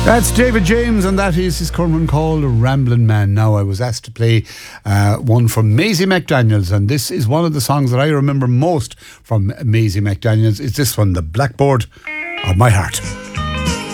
That's David James, and that is his current one called Ramblin' Man. Now, I was asked to play one from Maisie McDaniels, and this is one of the songs that I remember most from Maisie McDaniels. It's this one, The Blackboard of My Heart.